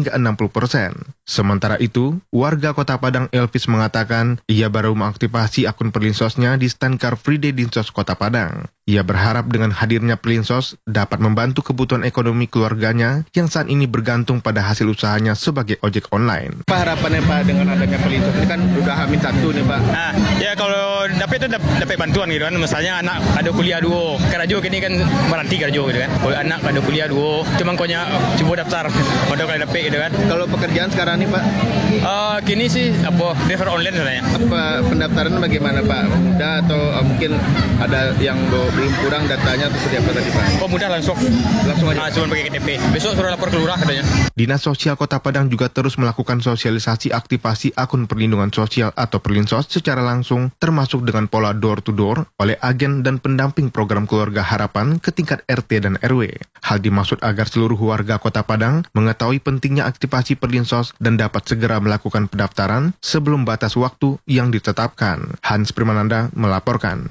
hingga 60%. Sementara itu, warga Kota Padang Elvis mengatakan ia baru mengaktifasi akun Perlinsosnya di stand Car Free Day Dinsos Kota Padang. Ia berharap dengan hadirnya Perlinsos dapat membantu kebutuhan ekonomi keluarganya yang saat ini bergantung pada hasil usahanya sebagai ojek online. Apa harapannya Pak dengan adanya Perlinsos ini kan udah H-1 nih Pak? Ya kalau dapat bantuan gitu kan, misalnya anak ada kuliah dulu, kerja kini kan berhenti kerja gitu kan. Kalau anak ada kuliah dulu, cuma konya coba daftar, pada kali dapat gitu kan. Kalau pekerjaan sekarang nih Pak? Kini sih driver online sebenarnya. Apa pendaftaran bagaimana Pak? Mudah atau mungkin ada yang belum kurang datanya atau seperti apa tadi Pak? Oh mudah langsung aja. Cuma pakai KTP. Besok suruh lapor ke lurah katanya. Dinas Sosial Kota Padang juga terus melakukan sosialisasi aktivasi akun perlindungan sosial atau Perlinsos secara langsung, termasuk dengan pola door to door oleh agen dan pendamping program Keluarga Harapan ke tingkat RT dan RW. Hal dimaksud agar seluruh warga Kota Padang mengetahui pentingnya aktivasi Perlinsos dan dapat segera melakukan pendaftaran sebelum batas waktu yang ditetapkan. Hans Primananda melaporkan.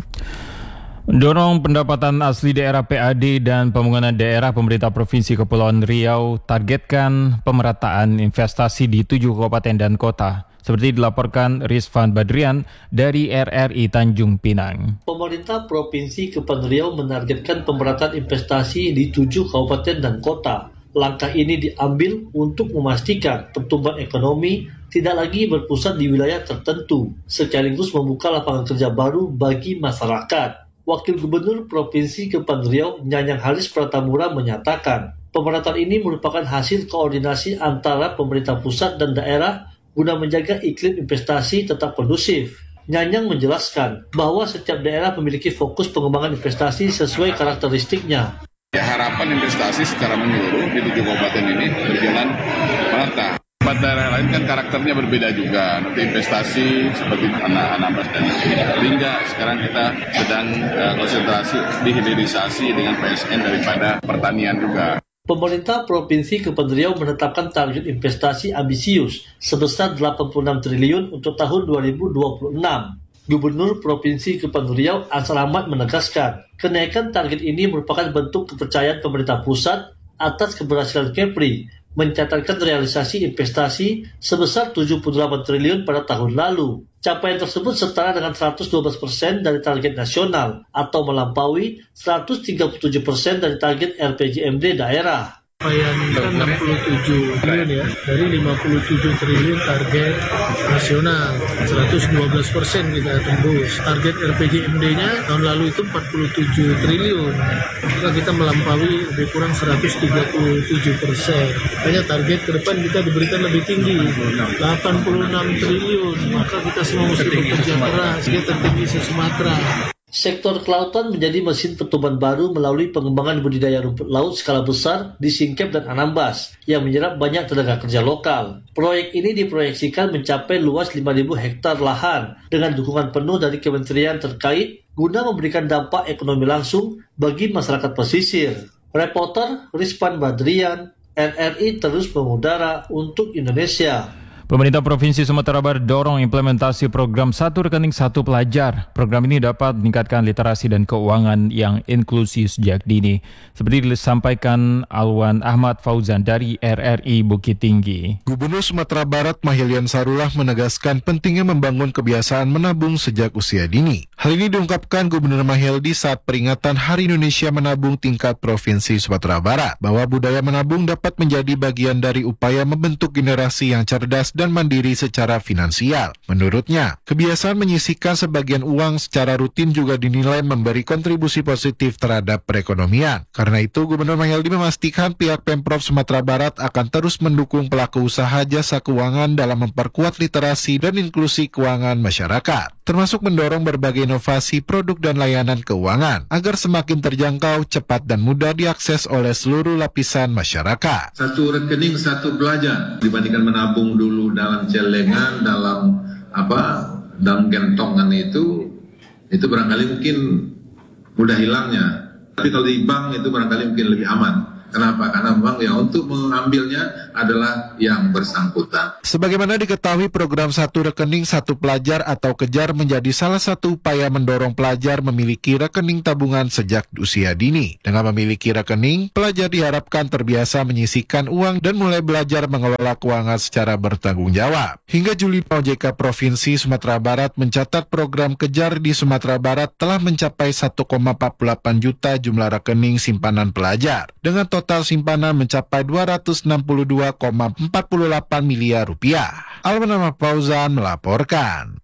Dorong pendapatan asli daerah PAD dan pembangunan daerah pemerintah Provinsi Kepulauan Riau targetkan pemerataan investasi di 7 kabupaten dan kota. Seperti dilaporkan Rizvan Badrian dari RRI Tanjung Pinang. Pemerintah Provinsi Kepulauan Riau menargetkan pemerataan investasi di 7 kabupaten dan kota. Langkah ini diambil untuk memastikan pertumbuhan ekonomi tidak lagi berpusat di wilayah tertentu, sekaligus membuka lapangan kerja baru bagi masyarakat. Wakil Gubernur Provinsi Kepulauan Riau, Nyanyang Haris Pratamura menyatakan, pemerataan ini merupakan hasil koordinasi antara pemerintah pusat dan daerah guna menjaga iklim investasi tetap kondusif. Nyanyang menjelaskan bahwa setiap daerah memiliki fokus pengembangan investasi sesuai karakteristiknya. Harapan investasi secara menyeluruh di 7 kabupaten ini berjalan merata. Daerah lain kan karakternya berbeda juga. Nanti investasi seperti Anambas dan Lingga. Sekarang kita sedang konsentrasi di hilirisasi dengan PSN daripada pertanian juga. Pemerintah Provinsi Kepulauan Riau menetapkan target investasi ambisius sebesar 86 triliun untuk tahun 2026. Gubernur Provinsi Kepulauan Riau Ansar Ahmad menegaskan, kenaikan target ini merupakan bentuk kepercayaan pemerintah pusat atas keberhasilan Kepri mencatatkan realisasi investasi sebesar 78 triliun pada tahun lalu. Capaian tersebut setara dengan 112% dari target nasional atau melampaui 137% dari target RPJMD daerah. Capaian kan 67 triliun ya, dari 57 triliun target nasional, 112% kita tembus. Target RPJMD-nya tahun lalu itu 47 triliun, maka kita melampaui lebih kurang 137%. Makanya target ke depan kita diberikan lebih tinggi, 86 triliun, maka kita semua mesti bekerja keras, kita tertinggi se-Sumatera. Sektor kelautan menjadi mesin pertumbuhan baru melalui pengembangan budidaya rumput laut skala besar di Singkep dan Anambas yang menyerap banyak tenaga kerja lokal. Proyek ini diproyeksikan mencapai luas 5.000 hektar lahan dengan dukungan penuh dari kementerian terkait guna memberikan dampak ekonomi langsung bagi masyarakat pesisir. Reporter Rizvan Badrian, RRI terus mengudara untuk Indonesia. Pemerintah Provinsi Sumatera Barat dorong implementasi program Satu Rekening Satu Pelajar. Program ini dapat meningkatkan literasi dan keuangan yang inklusif sejak dini. Seperti disampaikan Alwan Ahmad Fauzan dari RRI Bukit Tinggi. Gubernur Sumatera Barat Mahilian Sarullah menegaskan pentingnya membangun kebiasaan menabung sejak usia dini. Hal ini diungkapkan Gubernur Mahildi saat peringatan Hari Indonesia Menabung tingkat Provinsi Sumatera Barat, bahwa budaya menabung dapat menjadi bagian dari upaya membentuk generasi yang cerdas dan mandiri secara finansial. Menurutnya, kebiasaan menyisihkan sebagian uang secara rutin juga dinilai memberi kontribusi positif terhadap perekonomian. Karena itu, Gubernur Mahildi memastikan pihak Pemprov Sumatera Barat akan terus mendukung pelaku usaha jasa keuangan dalam memperkuat literasi dan inklusi keuangan masyarakat, termasuk mendorong berbagai inovasi produk dan layanan keuangan agar semakin terjangkau, cepat dan mudah diakses oleh seluruh lapisan masyarakat. Satu rekening, satu pelajar dibandingkan menabung dulu dalam celengan, dalam gentongan itu barangkali mungkin mudah hilangnya. Tapi kalau di bank itu barangkali mungkin lebih aman. Kenapa? Karena memang yang untuk mengambilnya adalah yang bersangkutan. Sebagaimana diketahui, program Satu Rekening Satu Pelajar atau Kejar menjadi salah satu upaya mendorong pelajar memiliki rekening tabungan sejak usia dini. Dengan memiliki rekening, pelajar diharapkan terbiasa menyisihkan uang dan mulai belajar mengelola keuangan secara bertanggung jawab. Hingga Juli, OJK Provinsi Sumatera Barat mencatat program Kejar di Sumatera Barat telah mencapai 1,48 juta jumlah rekening simpanan pelajar, dengan total simpanan mencapai 262,48 miliar rupiah. Almanama Fauzan melaporkan.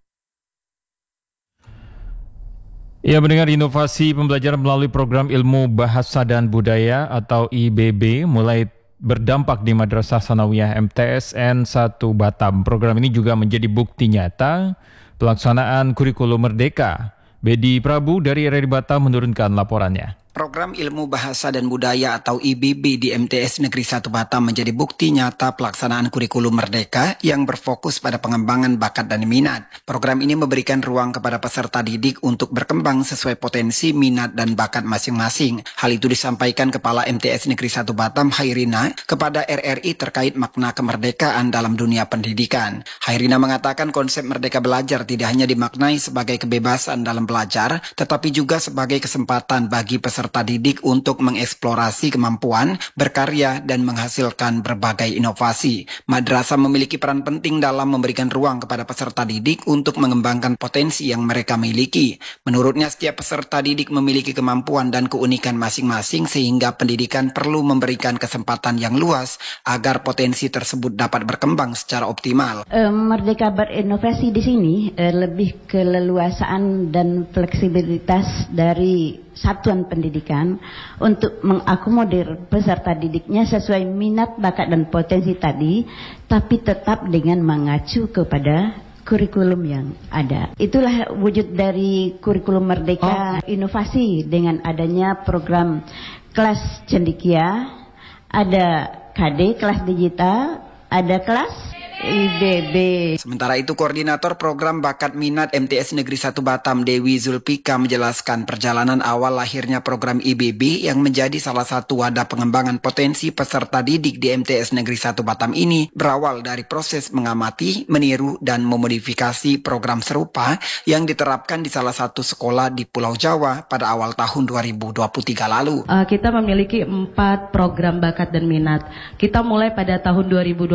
Ya, mendengar inovasi pembelajaran melalui program Ilmu Bahasa dan Budaya atau IBB mulai berdampak di Madrasah Sanawiyah MTSN 1 Batam. Program ini juga menjadi bukti nyata pelaksanaan kurikulum Merdeka. Bedi Prabu dari RRI Batam menurunkan laporannya. Program Ilmu Bahasa dan Budaya atau IBB di MTS Negeri 1 Batam menjadi bukti nyata pelaksanaan kurikulum Merdeka yang berfokus pada pengembangan bakat dan minat. Program ini memberikan ruang kepada peserta didik untuk berkembang sesuai potensi, minat, dan bakat masing-masing. Hal itu disampaikan Kepala MTS Negeri 1 Batam, Hairina, kepada RRI terkait makna kemerdekaan dalam dunia pendidikan. Hairina mengatakan konsep merdeka belajar tidak hanya dimaknai sebagai kebebasan dalam belajar, tetapi juga sebagai kesempatan bagi peserta didik untuk mengeksplorasi kemampuan, berkarya, dan menghasilkan berbagai inovasi. Madrasah memiliki peran penting dalam memberikan ruang kepada peserta didik untuk mengembangkan potensi yang mereka miliki. Menurutnya, setiap peserta didik memiliki kemampuan dan keunikan masing-masing sehingga pendidikan perlu memberikan kesempatan yang luas agar potensi tersebut dapat berkembang secara optimal. Merdeka berinovasi di sini lebih keleluasaan dan fleksibilitas dari satuan pendidikan untuk mengakomodir peserta didiknya sesuai minat, bakat, dan potensi tadi, tapi tetap dengan mengacu kepada kurikulum yang ada. Itulah wujud dari kurikulum Merdeka inovasi dengan adanya program kelas cendekia, ada KD, kelas digital, ada kelas IBB. Sementara itu, Koordinator Program Bakat Minat MTS Negeri 1 Batam, Dewi Zulpika, menjelaskan perjalanan awal lahirnya program IBB yang menjadi salah satu wadah pengembangan potensi peserta didik di MTS Negeri 1 Batam ini berawal dari proses mengamati, meniru, dan memodifikasi program serupa yang diterapkan di salah satu sekolah di Pulau Jawa pada awal tahun 2023 lalu. Kita memiliki 4 program bakat dan minat. Kita mulai pada tahun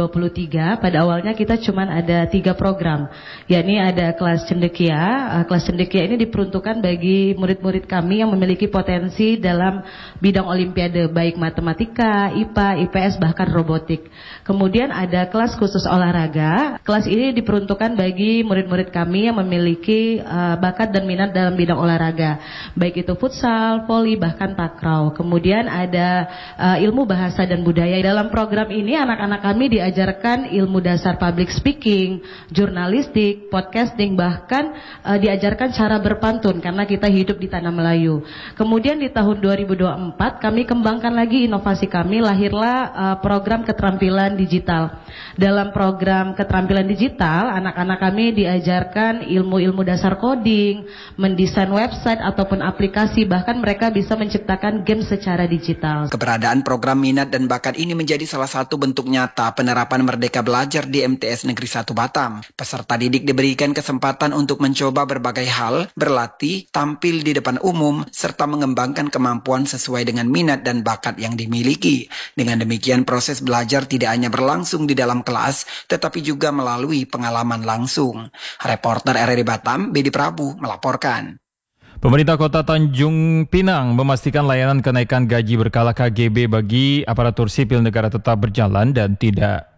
2023, pada awalnya kita cuma ada 3 program, yakni ada kelas cendekia. Kelas cendekia ini diperuntukkan bagi murid-murid kami yang memiliki potensi dalam bidang olimpiade, baik matematika, IPA, IPS, bahkan robotik. Kemudian ada kelas khusus olahraga. Kelas ini diperuntukkan bagi murid-murid kami yang memiliki bakat dan minat dalam bidang olahraga, baik itu futsal, voli, bahkan takraw. Kemudian ada ilmu bahasa dan budaya. Dalam program ini anak-anak kami diajarkan ilmu dasar public speaking, jurnalistik, podcasting, bahkan diajarkan cara berpantun karena kita hidup di tanah Melayu. Kemudian di tahun 2024 kami kembangkan lagi inovasi kami, lahirlah program keterampilan digital. Dalam program keterampilan digital, anak-anak kami diajarkan ilmu-ilmu dasar coding, mendesain website ataupun aplikasi, bahkan mereka bisa menciptakan game secara digital. Keberadaan program minat dan bakat ini menjadi salah satu bentuk nyata penerapan Merdeka Belajar di MTS Negeri 1 Batam. Peserta didik diberikan kesempatan untuk mencoba berbagai hal, berlatih, tampil di depan umum, serta mengembangkan kemampuan sesuai dengan minat dan bakat yang dimiliki. Dengan demikian, proses belajar tidak hanya berlangsung di dalam kelas, tetapi juga melalui pengalaman langsung. Reporter RRI Batam, Bedi Prabu, melaporkan. Pemerintah Kota Tanjung Pinang memastikan layanan kenaikan gaji berkala KGB bagi aparatur sipil negara tetap berjalan dan tidak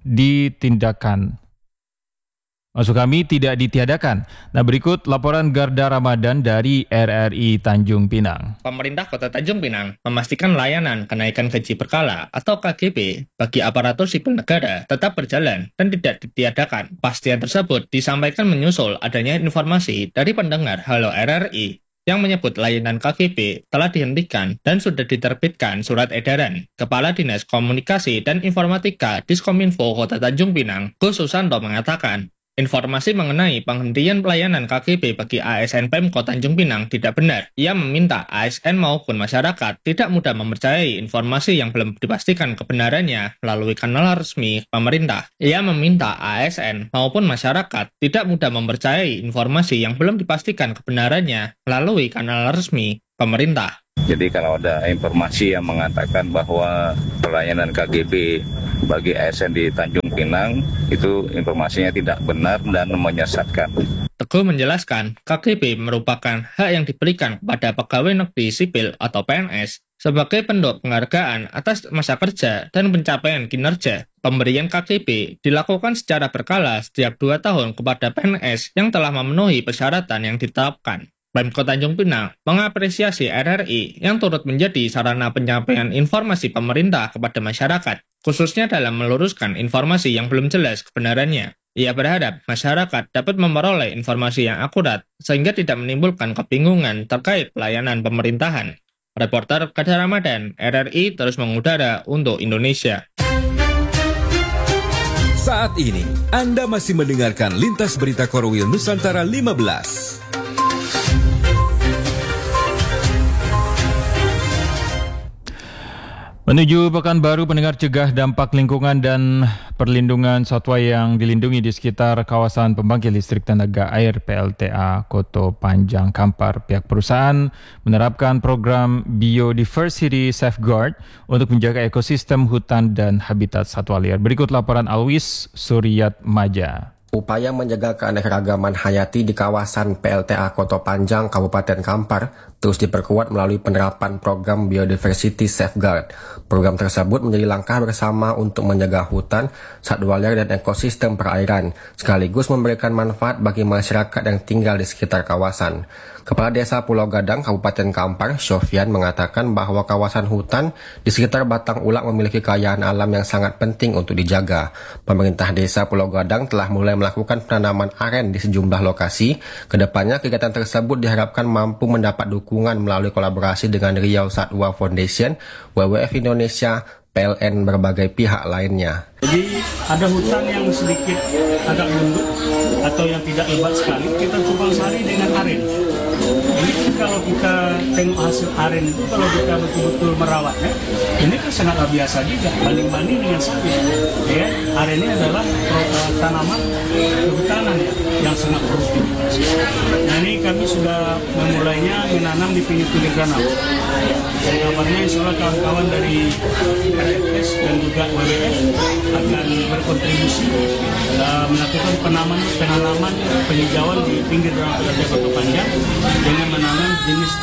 ditindakkan. Maksud kami tidak ditiadakan. Nah, berikut laporan Garda Ramadan dari RRI Tanjung Pinang. Pemerintah Kota Tanjung Pinang memastikan layanan kenaikan gaji berkala atau KGB bagi aparatur sipil negara tetap berjalan dan tidak ditiadakan. Pastian tersebut disampaikan menyusul adanya informasi dari pendengar Halo RRI yang menyebut layanan KGB telah dihentikan dan sudah diterbitkan surat edaran. Kepala Dinas Komunikasi dan Informatika Diskominfo Kota Tanjung Pinang, Gus Susanto, mengatakan Informasi mengenai penghentian pelayanan KGP bagi ASN Pemkot Tanjung Pinang tidak benar. Ia meminta ASN maupun masyarakat tidak mudah mempercayai informasi yang belum dipastikan kebenarannya melalui kanal resmi pemerintah. Ia meminta ASN maupun masyarakat tidak mudah mempercayai informasi yang belum dipastikan kebenarannya melalui kanal resmi pemerintah. Jadi kalau ada informasi yang mengatakan bahwa pelayanan KGP bagi ASN di Tanjung Pinang itu informasinya tidak benar dan menyesatkan. Teguh menjelaskan, KGP merupakan hak yang diberikan kepada pegawai negeri sipil atau PNS sebagai bentuk penghargaan atas masa kerja dan pencapaian kinerja. Pemberian KGP dilakukan secara berkala setiap 2 tahun kepada PNS yang telah memenuhi persyaratan yang ditetapkan. Pemkot Tanjung Pinang mengapresiasi RRI yang turut menjadi sarana penyampaian informasi pemerintah kepada masyarakat, khususnya dalam meluruskan informasi yang belum jelas kebenarannya. Ia berharap masyarakat dapat memperoleh informasi yang akurat sehingga tidak menimbulkan kebingungan terkait pelayanan pemerintahan. Reporter Kadar Ramadan, RRI terus mengudara untuk Indonesia. Saat ini, Anda masih mendengarkan Lintas Berita Korwil Nusantara 15. Menuju Pekanbaru, pendengar, cegah dampak lingkungan dan perlindungan satwa yang dilindungi di sekitar kawasan pembangkit listrik tenaga air PLTA Koto Panjang Kampar. Pihak perusahaan menerapkan program Biodiversity Safeguard untuk menjaga ekosistem hutan dan habitat satwa liar. Berikut laporan Alwis Suryat Maja. Upaya menjaga keanekaragaman hayati di kawasan PLTA Koto Panjang, Kabupaten Kampar, terus diperkuat melalui penerapan program Biodiversity Safeguard. Program tersebut menjadi langkah bersama untuk menjaga hutan, satwa liar dan ekosistem perairan, sekaligus memberikan manfaat bagi masyarakat yang tinggal di sekitar kawasan. Kepala Desa Pulau Gadang, Kabupaten Kampar, Sofyan, mengatakan bahwa kawasan hutan di sekitar Batang Ulak memiliki kekayaan alam yang sangat penting untuk dijaga. Pemerintah Desa Pulau Gadang telah mulai melakukan penanaman aren di sejumlah lokasi. Kedepannya, kegiatan tersebut diharapkan mampu mendapat dukungan melalui kolaborasi dengan Riau Satwa Foundation, WWF Indonesia, PLN, berbagai pihak lainnya. Jadi ada hutan yang sedikit agak munduk atau yang tidak lebat sekali, kita tubang sari dengan aren. Ini kan kalau kita tengok hasil aren itu, kalau kita betul-betul merawatnya, ini kan sangat biasa juga, banding-banding dengan sawit. Ya, aren ini adalah tanaman kehutanan yang sangat produktivitas. Nah, ini kami sudah memulainya menanam di pinggir-pinggir danau. Dan kabarnya insya Allah kawan-kawan dari RFS dan juga WWF akan berkontribusi melakukan penanaman penghijauan di pinggir danau PLTA Koto Panjang dengan menanam jenis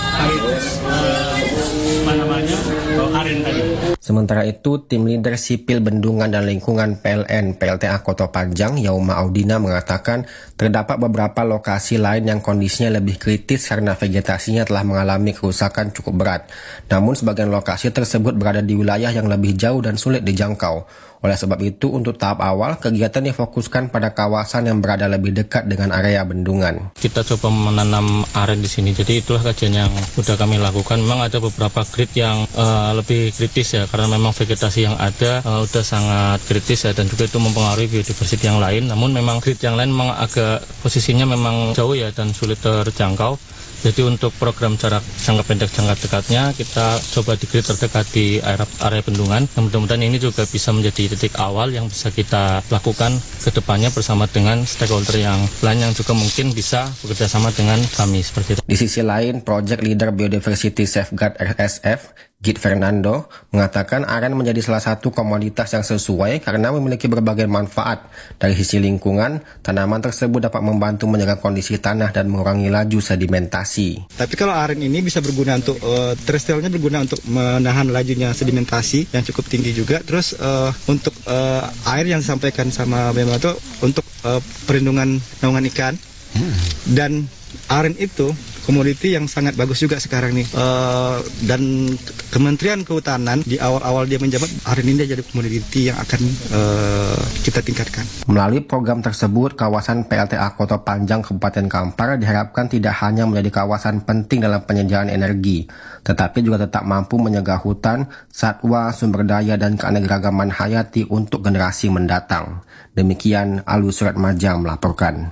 aren tadi. Sementara itu, tim leader sipil bendungan dan lingkungan PLN PLTA Koto Panjang, Yauma Audina, mengatakan terdapat beberapa lokasi lain yang kondisinya lebih kritis karena vegetasinya telah mengalami kerusakan cukup berat. Namun sebagian lokasi tersebut berada di wilayah yang lebih jauh dan sulit dijangkau. Oleh sebab itu, untuk tahap awal, kegiatan difokuskan pada kawasan yang berada lebih dekat dengan area bendungan. Kita coba menanam aren di sini, jadi itulah kajian yang sudah kami lakukan. Memang ada beberapa grid yang lebih kritis ya, karena memang vegetasi yang ada sudah sangat kritis ya, dan juga itu mempengaruhi biodiversitas yang lain. Namun memang grid yang lain memang agak posisinya memang jauh ya dan sulit terjangkau. Jadi untuk program jarak jangka pendek jangka dekatnya kita coba di grid terdekat di area bendungan. Mudah-mudahan ini juga bisa menjadi titik awal yang bisa kita lakukan ke depannya bersama dengan stakeholder yang lain yang juga mungkin bisa bekerja sama dengan kami seperti itu. Di sisi lain, Project Leader Biodiversity Safeguard RSF, Git Fernando, mengatakan aren menjadi salah satu komoditas yang sesuai karena memiliki berbagai manfaat. Dari sisi lingkungan, tanaman tersebut dapat membantu menjaga kondisi tanah dan mengurangi laju sedimentasi. Tapi kalau aren ini bisa berguna untuk, terestrialnya berguna untuk menahan lajunya sedimentasi yang cukup tinggi juga. Terus untuk air yang disampaikan sama Bema itu untuk perlindungan naungan ikan. Dan aren itu komoditi yang sangat bagus juga sekarang nih. Dan Kementerian Kehutanan di awal-awal dia menjabat, hari ini dia jadi komoditi yang akan kita tingkatkan. Melalui program tersebut, kawasan PLTA Kota Panjang Kabupaten Kampar diharapkan tidak hanya menjadi kawasan penting dalam penyediaan energi, tetapi juga tetap mampu menjaga hutan, satwa, sumber daya, dan keanekaragaman hayati untuk generasi mendatang. Demikian Alwi Suratmaja melaporkan.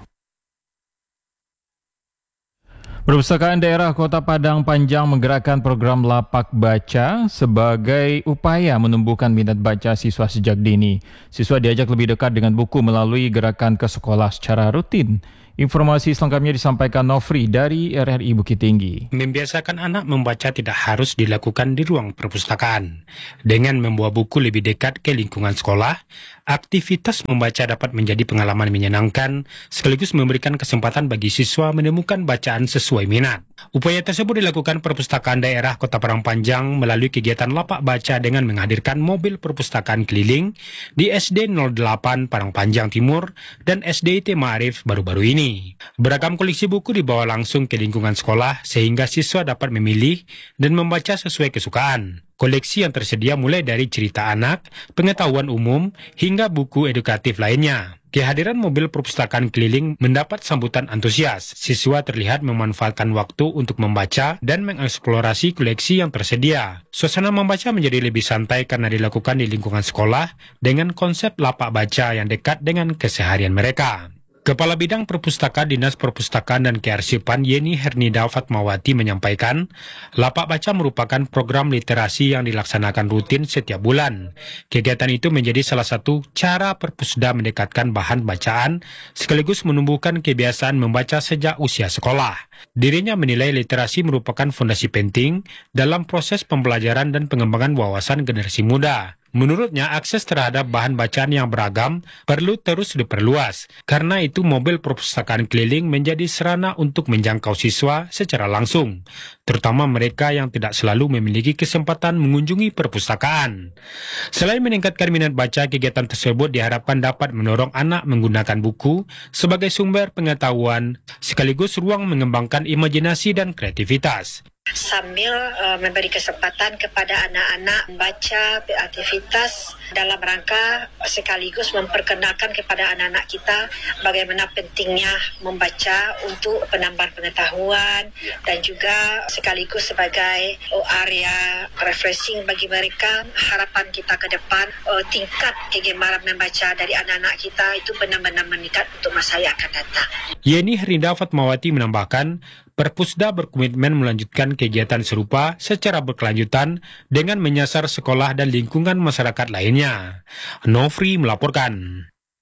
Perpustakaan Daerah Kota Padang Panjang menggerakkan program Lapak Baca sebagai upaya menumbuhkan minat baca siswa sejak dini. Siswa diajak lebih dekat dengan buku melalui gerakan ke sekolah secara rutin. Informasi selengkapnya disampaikan Nofri dari RRI Bukit Tinggi. Membiasakan anak membaca tidak harus dilakukan di ruang perpustakaan. Dengan membawa buku lebih dekat ke lingkungan sekolah, aktivitas membaca dapat menjadi pengalaman menyenangkan, sekaligus memberikan kesempatan bagi siswa menemukan bacaan sesuai minat. Upaya tersebut dilakukan Perpustakaan Daerah Kota Padang Panjang melalui kegiatan Lapak Baca dengan menghadirkan mobil perpustakaan keliling di SD 08 Padang Panjang Timur dan SDIT Ma'arif baru-baru ini. Beragam koleksi buku dibawa langsung ke lingkungan sekolah sehingga siswa dapat memilih dan membaca sesuai kesukaan. Koleksi yang tersedia mulai dari cerita anak, pengetahuan umum, hingga buku edukatif lainnya. Kehadiran mobil perpustakaan keliling mendapat sambutan antusias. Siswa terlihat memanfaatkan waktu untuk membaca dan mengeksplorasi koleksi yang tersedia. Suasana membaca menjadi lebih santai karena dilakukan di lingkungan sekolah dengan konsep lapak baca yang dekat dengan keseharian mereka. Kepala Bidang Perpustakaan Dinas Perpustakaan dan Kearsipan Yeni Hernida Fatmawati menyampaikan, Lapak Baca merupakan program literasi yang dilaksanakan rutin setiap bulan. Kegiatan itu menjadi salah satu cara Perpusda mendekatkan bahan bacaan sekaligus menumbuhkan kebiasaan membaca sejak usia sekolah. Dirinya menilai literasi merupakan fondasi penting dalam proses pembelajaran dan pengembangan wawasan generasi muda. Menurutnya, akses terhadap bahan bacaan yang beragam perlu terus diperluas. Karena itu, mobil perpustakaan keliling menjadi sarana untuk menjangkau siswa secara langsung, terutama mereka yang tidak selalu memiliki kesempatan mengunjungi perpustakaan. Selain meningkatkan minat baca, kegiatan tersebut diharapkan dapat mendorong anak menggunakan buku sebagai sumber pengetahuan, sekaligus ruang mengembangkan imajinasi dan kreativitas. Sambil memberi kesempatan kepada anak-anak membaca beraktivitas dalam rangka sekaligus memperkenalkan kepada anak-anak kita bagaimana pentingnya membaca untuk penambahan pengetahuan dan juga sekaligus sebagai area refreshing bagi mereka. Harapan kita ke depan tingkat kegemaran membaca dari anak-anak kita itu benar-benar meningkat untuk masa yang akan datang. Yeni Hernida Fatmawati menambahkan, Perpusda berkomitmen melanjutkan kegiatan serupa secara berkelanjutan dengan menyasar sekolah dan lingkungan masyarakat lainnya. Nofri melaporkan.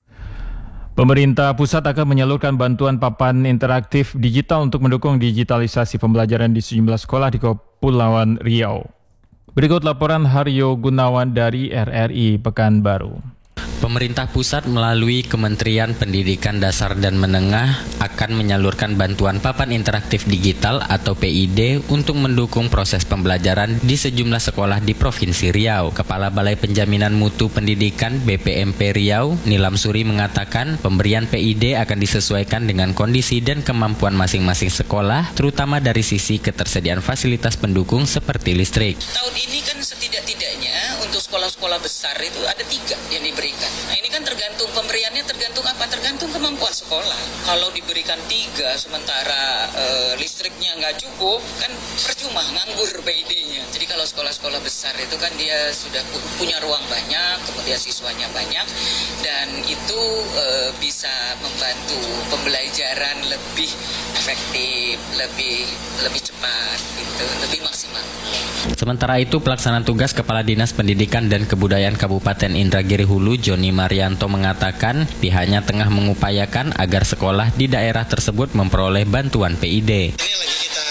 Pemerintah pusat akan menyalurkan bantuan papan interaktif digital untuk mendukung digitalisasi pembelajaran di sejumlah sekolah di Kepulauan Riau. Berikut laporan Haryo Gunawan dari RRI Pekanbaru. Pemerintah pusat melalui Kementerian Pendidikan Dasar dan Menengah akan menyalurkan bantuan papan interaktif digital atau PID untuk mendukung proses pembelajaran di sejumlah sekolah di Provinsi Riau. Kepala Balai Penjaminan Mutu Pendidikan BPMP Riau, Nilam Suri mengatakan pemberian PID akan disesuaikan dengan kondisi dan kemampuan masing-masing sekolah, terutama dari sisi ketersediaan fasilitas pendukung seperti listrik. Tahun ini kan setidak-tidaknya untuk sekolah-sekolah besar itu ada 3 yang diberikan. Nah ini kan tergantung pemberiannya, tergantung apa? Tergantung kemampuan sekolah. Kalau diberikan 3 sementara listriknya nggak cukup, kan percuma nganggur PID-nya. Jadi kalau sekolah-sekolah besar itu kan dia sudah punya ruang banyak, kemudian siswanya banyak, dan itu bisa membantu pembelajaran lebih efektif, lebih cepat, gitu, lebih maksimal. Sementara itu, pelaksana tugas Kepala Dinas Pendidikan dan Kebudayaan Kabupaten Indragiri Hulu, Joni Marianto mengatakan pihaknya tengah mengupayakan agar sekolah di daerah tersebut memperoleh bantuan PID. Ini lagi kita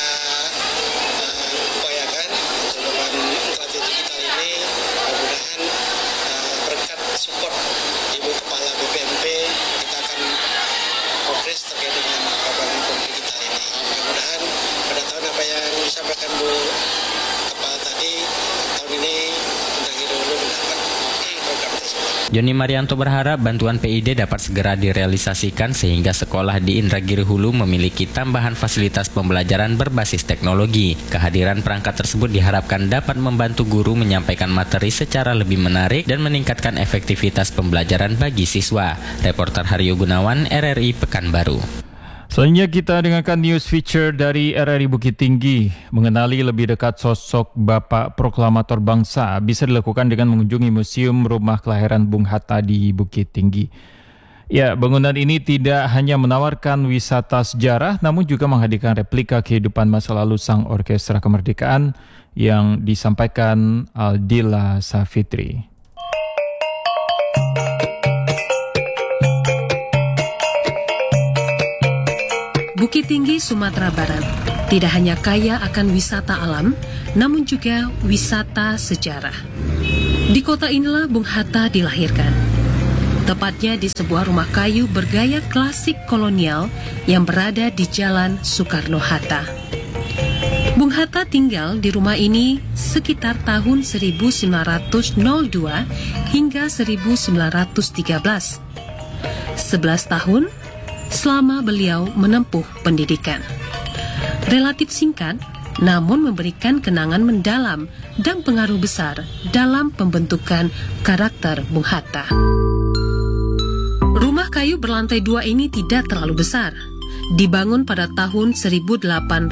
upayakan perubahan infrastruktur digital ini, mudah-mudahan berkat support Ibu Kepala BPMP kita akan progres terkait dengan bantuan digital ini. Mudah-mudahan pada tahun apa yang disampaikan Bu Kepala tadi, tahun ini Indragiri Hulu mendapat program tersebut. Joni Marianto berharap bantuan PID dapat segera direalisasikan sehingga sekolah di Indragiri Hulu memiliki tambahan fasilitas pembelajaran berbasis teknologi. Kehadiran perangkat tersebut diharapkan dapat membantu guru menyampaikan materi secara lebih menarik dan meningkatkan efektivitas pembelajaran bagi siswa. Reporter Haryo Gunawan, RRI Pekanbaru. Selanjutnya kita dengarkan news feature dari RRI Bukit Tinggi. Mengenali lebih dekat sosok Bapak Proklamator Bangsa bisa dilakukan dengan mengunjungi Museum Rumah Kelahiran Bung Hatta di Bukit Tinggi. Ya, bangunan ini tidak hanya menawarkan wisata sejarah, namun juga menghadirkan replika kehidupan masa lalu Sang Orkestra Kemerdekaan yang disampaikan Aldila Safitri. Bukit Tinggi, Sumatera Barat tidak hanya kaya akan wisata alam, namun juga wisata sejarah. Di kota inilah Bung Hatta dilahirkan. Tepatnya di sebuah rumah kayu bergaya klasik kolonial yang berada di Jalan Soekarno-Hatta. Bung Hatta tinggal di rumah ini sekitar tahun 1902 hingga 1913. 11 tahun selama beliau menempuh pendidikan. Relatif singkat, namun memberikan kenangan mendalam dan pengaruh besar dalam pembentukan karakter Bung Hatta. Rumah kayu berlantai 2 ini tidak terlalu besar, dibangun pada tahun 1860.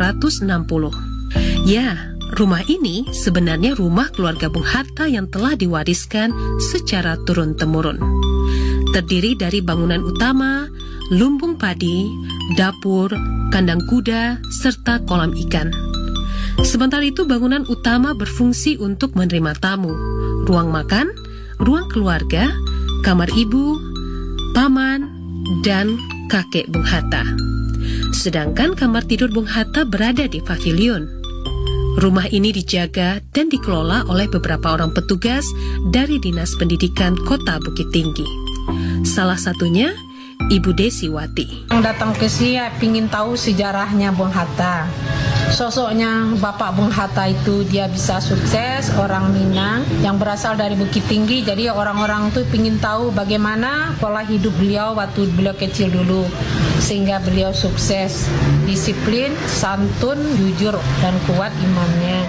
Ya, rumah ini sebenarnya rumah keluarga Bung Hatta yang telah diwariskan secara turun-temurun. Terdiri dari bangunan utama, lumbung padi, dapur, kandang kuda, serta kolam ikan. Sementara itu bangunan utama berfungsi untuk menerima tamu, ruang makan, ruang keluarga, kamar ibu, paman, dan kakek Bung Hatta. Sedangkan kamar tidur Bung Hatta berada di pavilion. Rumah ini dijaga dan dikelola oleh beberapa orang petugas dari Dinas Pendidikan Kota Bukit Tinggi. Salah satunya Ibu Desiwati. Yang datang ke sini ingin tahu sejarahnya Bung Hatta. Sosoknya Bapak Bung Hatta itu dia bisa sukses, orang Minang yang berasal dari Bukit Tinggi. Jadi orang-orang tuh ingin tahu bagaimana pola hidup beliau waktu beliau kecil dulu. Sehingga beliau sukses, disiplin, santun, jujur, dan kuat imannya.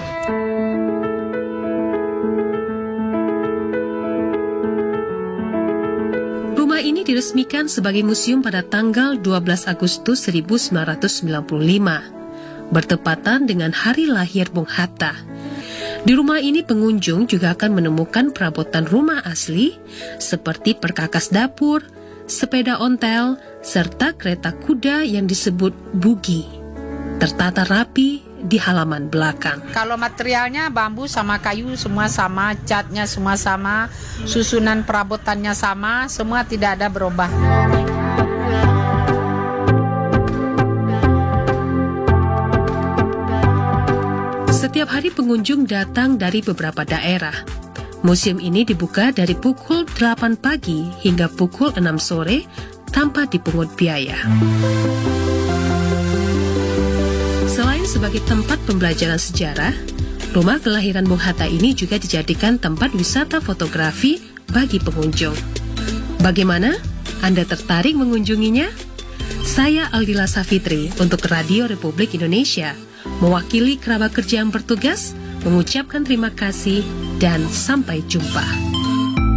Ini diresmikan sebagai museum pada tanggal 12 Agustus 1995, bertepatan dengan hari lahir Bung Hatta. Di rumah ini pengunjung juga akan menemukan perabotan rumah asli seperti perkakas dapur, sepeda ontel, serta kereta kuda yang disebut bugi, tertata rapi di halaman belakang. Kalau materialnya bambu sama kayu semua sama, catnya semua sama, susunan perabotannya sama, semua tidak ada berubah. Setiap hari pengunjung datang dari beberapa daerah. Museum ini dibuka dari pukul 8 pagi hingga pukul 6 sore tanpa dipungut biaya. Selain sebagai tempat pembelajaran sejarah, rumah kelahiran Bung Hatta ini juga dijadikan tempat wisata fotografi bagi pengunjung. Bagaimana? Anda tertarik mengunjunginya? Saya Aldila Safitri untuk Radio Republik Indonesia, mewakili kerabat kerja yang bertugas, mengucapkan terima kasih dan sampai jumpa.